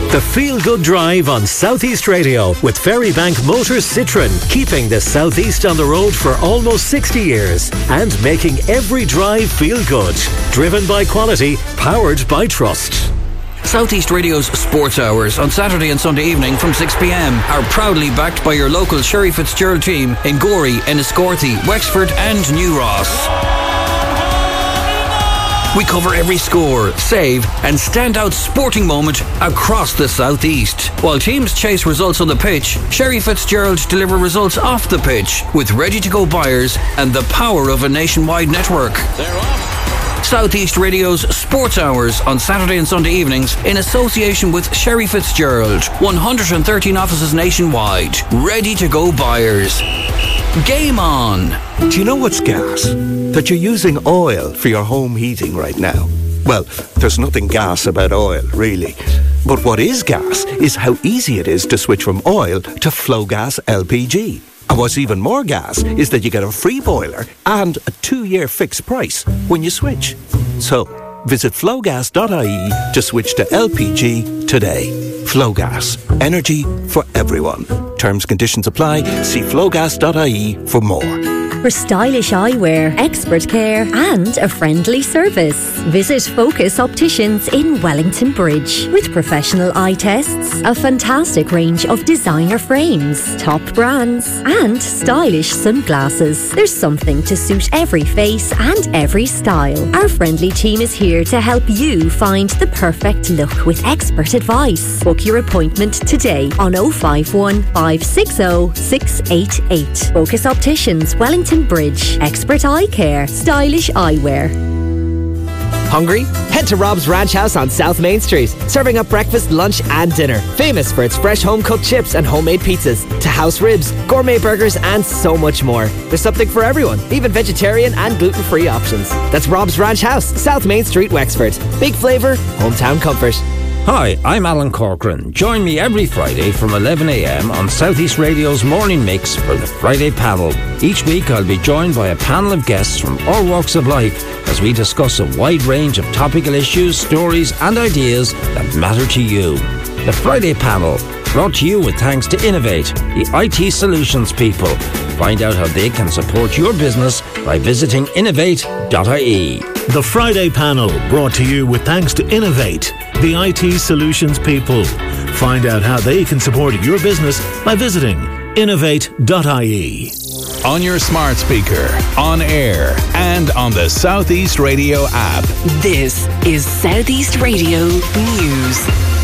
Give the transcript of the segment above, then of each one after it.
The Feel Good Drive on Southeast Radio with Ferrybank Motors Citroën, keeping the Southeast on the road for almost 60 years and making every drive feel good. Driven by quality, powered by trust. Southeast Radio's Sports Hours on Saturday and Sunday evening from 6pm are proudly backed by your local Sherry Fitzgerald team in Gorey, Enniscorthy, Wexford and New Ross. We cover every score, save and standout sporting moment across the Southeast. While teams chase results on the pitch, Sherry Fitzgerald deliver results off the pitch with ready-to-go buyers and the power of a nationwide network. They're off. Southeast Radio's Sports Hours on Saturday and Sunday evenings in association with Sherry Fitzgerald. 113 offices nationwide. Ready-to-go buyers. Game on. Do you know what's gas? That you're using oil for your home heating right now. Well, there's nothing gas about oil, really. But what is gas is how easy it is to switch from oil to Flowgas LPG. And what's even more gas is that you get a free boiler and a 2-year fixed price when you switch. So, visit flowgas.ie to switch to LPG today. Flowgas. Energy for everyone. Terms, conditions apply. See flowgas.ie for more. For stylish eyewear, expert care and a friendly service, visit Focus Opticians in Wellington Bridge. With professional eye tests, a fantastic range of designer frames, top brands and stylish sunglasses. There's something to suit every face and every style. Our friendly team is here to help you find the perfect look with expert advice. Book your appointment today on 051 560 688. Focus Opticians, Wellington Bridge. Expert eye care. Stylish eyewear. Hungry? Head to Rob's Ranch House on South Main Street. Serving up breakfast, lunch and dinner. Famous for its fresh home-cooked chips and homemade pizzas. To house ribs, gourmet burgers and so much more. There's something for everyone. Even vegetarian and gluten-free options. That's Rob's Ranch House, South Main Street, Wexford. Big flavour, hometown comfort. Hi, I'm Alan Corcoran. Join me every Friday from 11am on Southeast Radio's Morning Mix for the Friday Panel. Each week I'll be joined by a panel of guests from all walks of life as we discuss a wide range of topical issues, stories and ideas that matter to you. The Friday Panel, brought to you with thanks to Innovate, the IT solutions people. Find out how they can support your business by visiting innovate.ie. The Friday Panel, brought to you with thanks to Innovate, the IT solutions people. Find out how they can support your business by visiting innovate.ie. On your smart speaker, on air, and on the Southeast Radio app. This is Southeast Radio News.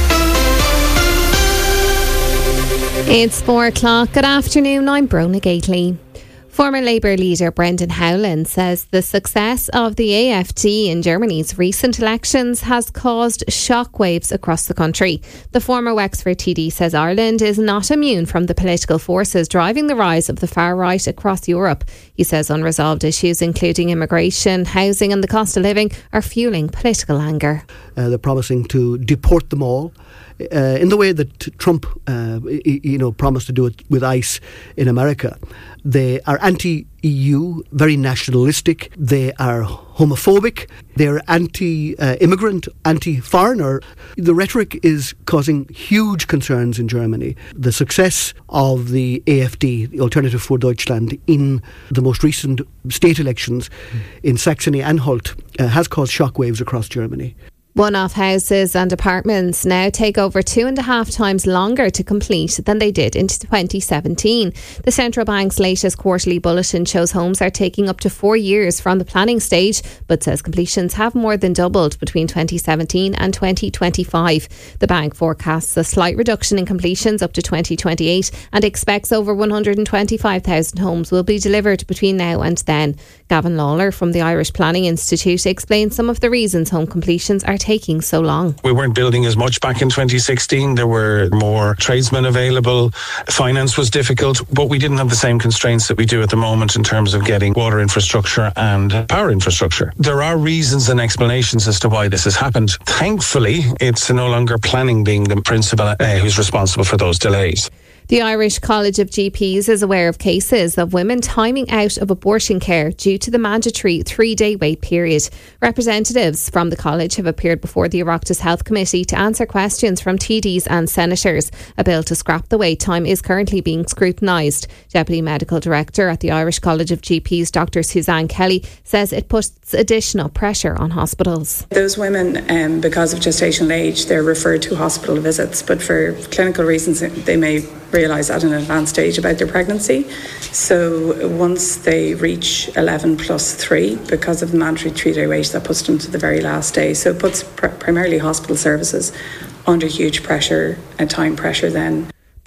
It's 4 o'clock. Good afternoon. I'm Brona Gately. Former Labour leader Brendan Howlin says the success of the AfD in Germany's recent elections has caused shockwaves across the country. The former Wexford TD says Ireland is not immune from the political forces driving the rise of the far right across Europe. He says unresolved issues including immigration, housing and the cost of living are fueling political anger. They're promising to deport them all. In the way that Trump, promised to do it with ICE in America. They are anti-EU, very nationalistic. They are homophobic. They're anti-immigrant, anti-foreigner. The rhetoric is causing huge concerns in Germany. The success of the AfD, the Alternative für Deutschland, in the most recent state elections in Saxony-Anhalt has caused shockwaves across Germany. One-off houses and apartments now take over 2.5 times longer to complete than they did in 2017. The Central Bank's latest quarterly bulletin shows homes are taking up to 4 years from the planning stage, but says completions have more than doubled between 2017 and 2025. The bank forecasts a slight reduction in completions up to 2028 and expects over 125,000 homes will be delivered between now and then. Gavin Lawler from the Irish Planning Institute explains some of the reasons home completions are taking so long. We weren't building as much back in 2016. There were more tradesmen available. Finance was difficult, but we didn't have the same constraints that we do at the moment in terms of getting water infrastructure and power infrastructure. There are reasons and explanations as to why this has happened. Thankfully, it's no longer planning being the principal who's responsible for those delays. The Irish College of GPs is aware of cases of women timing out of abortion care due to the mandatory 3-day wait period. Representatives from the college have appeared before the Oireachtas Health Committee to answer questions from TDs and senators. A bill to scrap the wait time is currently being scrutinised. Deputy Medical Director at the Irish College of GPs, Dr. Suzanne Kelly, says it puts additional pressure on hospitals. Those women, because of gestational age, they're referred to hospital visits, but for clinical reasons they may realise at an advanced stage about their pregnancy. So once they reach 11 plus 3, because of the mandatory 3-day wait, that puts them to the very last day. So it puts primarily hospital services under huge pressure and time pressure then.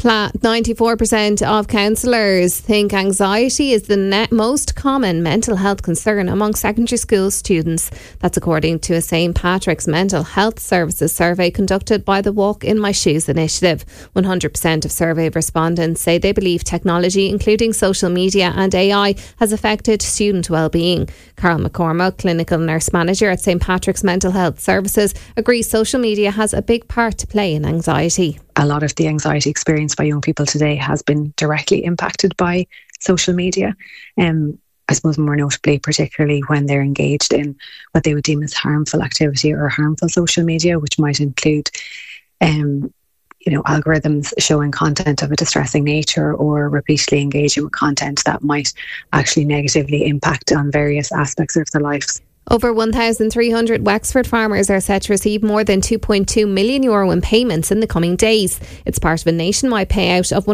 94% of counsellors think anxiety is the most common mental health concern among secondary school students. That's according to a St. Patrick's Mental Health Services survey conducted by the Walk in My Shoes initiative. 100% of survey respondents say they believe technology, including social media and AI, has affected student well-being. Carol McCormack, clinical nurse manager at St. Patrick's Mental Health Services, agrees social media has a big part to play in anxiety. A lot of the anxiety experienced by young people today has been directly impacted by social media. I suppose more notably, particularly when they're engaged in what they would deem as harmful activity or harmful social media, which might include, algorithms showing content of a distressing nature or repeatedly engaging with content that might actually negatively impact on various aspects of their lives. Over 1,300 Wexford farmers are set to receive more than €2.2 million in payments in the coming days. It's part of a nationwide payout of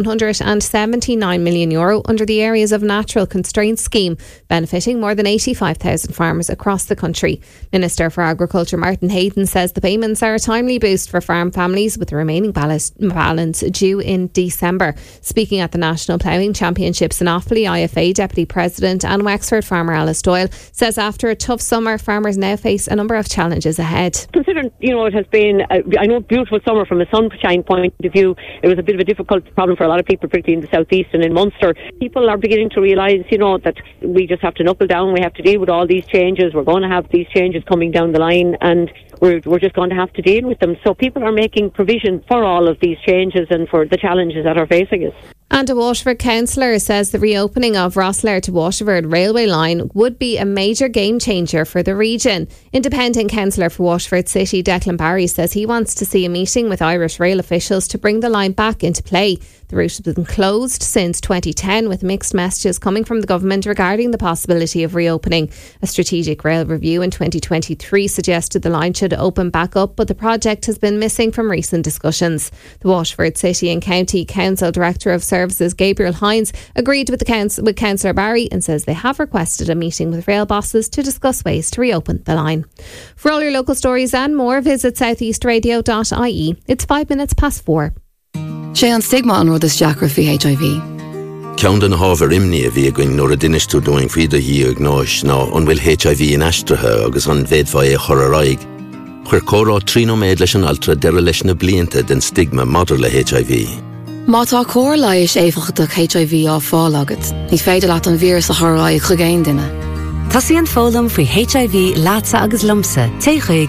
€179 million under the Areas of Natural Constraints scheme, benefiting more than 85,000 farmers across the country. Minister for Agriculture Martin Hayden says the payments are a timely boost for farm families, with the remaining balance due in December. Speaking at the National Ploughing Championships in Offaly, IFA Deputy President and Wexford farmer Alice Doyle says after a tough summer, farmers now face a number of challenges ahead. Considering, it has been, a beautiful summer from a sunshine point of view, it was a bit of a difficult problem for a lot of people, particularly in the southeast and in Munster. People are beginning to realise, that we just have to knuckle down, we have to deal with all these changes, we're going to have these changes coming down the line, and we're just going to have to deal with them. So people are making provision for all of these changes and for the challenges that are facing us. And a Waterford councillor says the reopening of Rosslare to Waterford railway line would be a major game changer for the region. Independent councillor for Waterford City, Declan Barry, says he wants to see a meeting with Irish rail officials to bring the line back into play. The route has been closed since 2010, with mixed messages coming from the government regarding the possibility of reopening. A strategic rail review in 2023 suggested the line should open back up, but the project has been missing from recent discussions. The Waterford City and County Council Director of Services, Gabriel Hines, agreed with Councillor Barry and says they have requested a meeting with rail bosses to discuss ways to reopen the line. For all your local stories and more, visit southeastradio.ie. It's 4:05. sé an stigma an rud is deacra faoi HIV. Ceann den hábhar imní a bhí going nóair a duinisteú doing faoi do hí ag náis ná an bhfuil HIV in aistrithe agus an bhéadfá é chur ar aghaidh. Chuir córá trínoméid leis an altra deire leis na blianta den stigma madidir le HIV. Má tá cóir leighis éifeachtach HIV á fáil agat, ní féidir leat an vírus a thoraghaidh chu géin duine. Tasíonn fólam faoi HIV láta agus lumsa téigh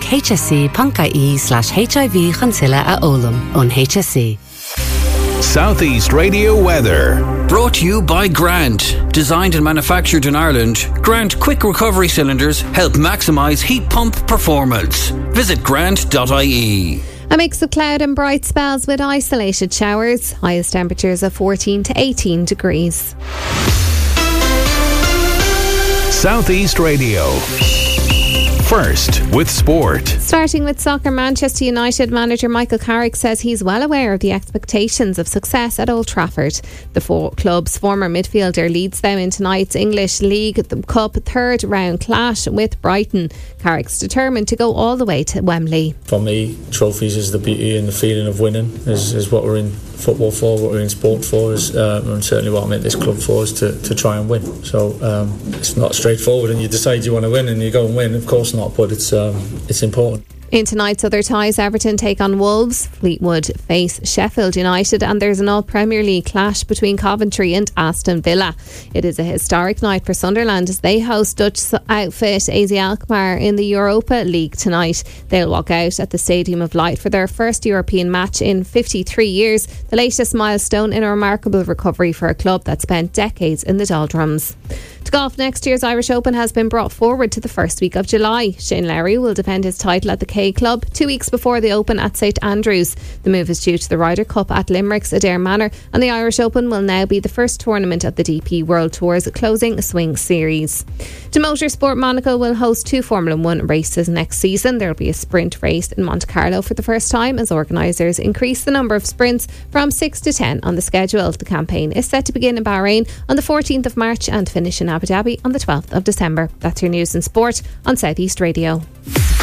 hse.ie/HIV chuntuile a ólam ón HSE. Southeast Radio weather. Brought to you by Grant. Designed and manufactured in Ireland, Grant quick recovery cylinders help maximise heat pump performance. Visit grant.ie. A mix of cloud and bright spells with isolated showers. Highest temperatures of 14 to 18 degrees. Southeast Radio. First with sport. Starting with soccer, Manchester United manager Michael Carrick says he's well aware of the expectations of success at Old Trafford. The club's former midfielder leads them in tonight's English League Cup third round clash with Brighton. Carrick's determined to go all the way to Wembley. For me, trophies is the beauty and the feeling of winning is what we're in football for, what we're in sport for, and certainly what I'm at this club for is to try and win. So it's not straightforward and you decide you want to win and you go and win, of course not, but it's important. In tonight's other ties, Everton take on Wolves, Fleetwood face Sheffield United, and there's an all-Premier League clash between Coventry and Aston Villa. It is a historic night for Sunderland as they host Dutch outfit AZ Alkmaar in the Europa League tonight. They'll walk out at the Stadium of Light for their first European match in 53 years, the latest milestone in a remarkable recovery for a club that spent decades in the doldrums. To golf, next year's Irish Open has been brought forward to the first week of July. Shane Lowry will defend his title at the K Club 2 weeks before the Open at St Andrews. The move is due to the Ryder Cup at Limerick's Adair Manor, and the Irish Open will now be the first tournament of the DP World Tour's closing swing series. To Motorsport, Monaco will host 2 Formula 1 races next season. There will be a sprint race in Monte Carlo for the first time as organisers increase the number of sprints from 6 to 10 on the schedule. The campaign is set to begin in Bahrain on the 14th of March and finish in Abu Dhabi on the 12th of December. That's your news and sport on South East Radio.